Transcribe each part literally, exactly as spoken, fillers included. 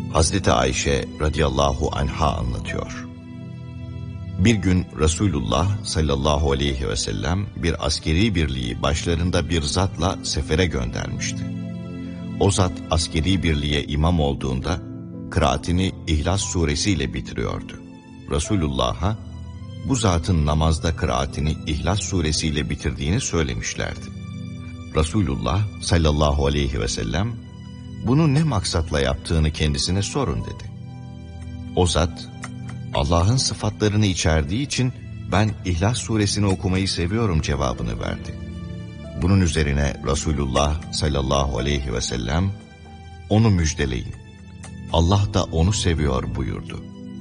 Hazreti Ayşe radıyallahu anha anlatıyor. Bir gün Resulullah sallallahu aleyhi ve sellem bir askeri birliği başlarında bir zatla sefere göndermişti. O zat askeri birliğe imam olduğunda kıraatini İhlas suresiyle bitiriyordu. Resulullah'a bu zatın namazda kıraatini İhlas suresiyle bitirdiğini söylemişlerdi. Resulullah sallallahu aleyhi ve sellem bunu ne maksatla yaptığını kendisine sorun dedi. O zat, Allah'ın sıfatlarını içerdiği için ben İhlas suresini okumayı seviyorum cevabını verdi. Bunun üzerine Resulullah sallallahu aleyhi ve sellem onu müjdeleyin. Allah da onu seviyor buyurdu.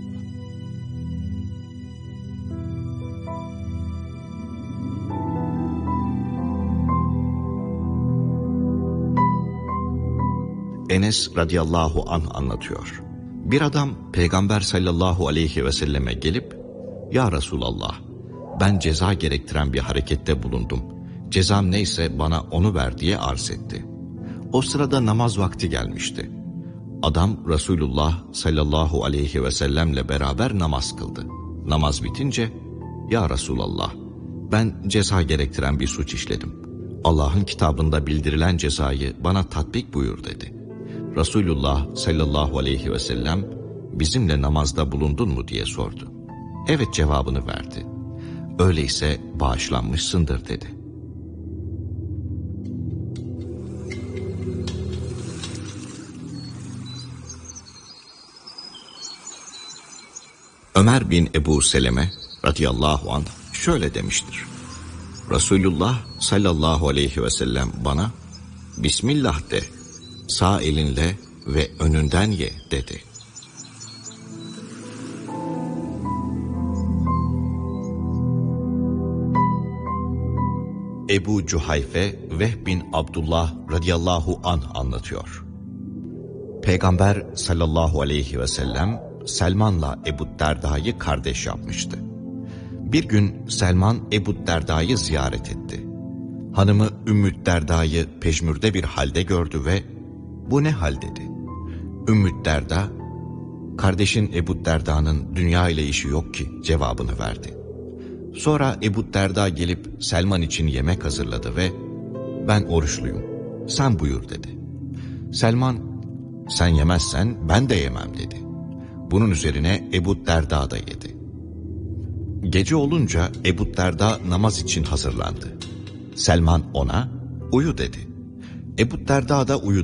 Enes radıyallahu anh anlatıyor. Bir adam Peygamber sallallahu aleyhi ve selleme gelip, "Ya Resulallah, ben ceza gerektiren bir harekette bulundum. Cezam neyse bana onu ver" diye arz etti. O sırada namaz vakti gelmişti. Adam Resulullah sallallahu aleyhi ve sellemle beraber namaz kıldı. Namaz bitince, "Ya Resulallah, ben ceza gerektiren bir suç işledim. Allah'ın kitabında bildirilen cezayı bana tatbik buyur" dedi. Resulullah sallallahu aleyhi ve sellem bizimle namazda bulundun mu diye sordu. Evet cevabını verdi. Öyleyse bağışlanmışsındır dedi. Ömer bin Ebu Seleme radıyallahu anh şöyle demiştir. Resulullah sallallahu aleyhi ve sellem bana "Bismillah de, sağ elinle ve önünden ye" dedi. Ebu Cuhayfe Vehb bin Abdullah radıyallahu anh anlatıyor. Peygamber sallallahu aleyhi ve sellem Selman'la Ebu Derda'yı kardeş yapmıştı. Bir gün Selman Ebu Derda'yı ziyaret etti. Hanımı Ümmü Derda'yı peşmürde bir halde gördü ve "Bu ne hal?" dedi. Ümmü Derda, "Kardeşin Ebu Derda'nın dünya ile işi yok ki" cevabını verdi. Sonra Ebu Derda gelip Selman için yemek hazırladı ve "Ben oruçluyum, sen buyur" dedi. Selman, "Sen yemezsen ben de yemem" dedi. Bunun üzerine Ebu Derda da yedi. Gece olunca Ebu Derda namaz için hazırlandı. Selman ona "Uyu" dedi. Ebu Derda da uyudu.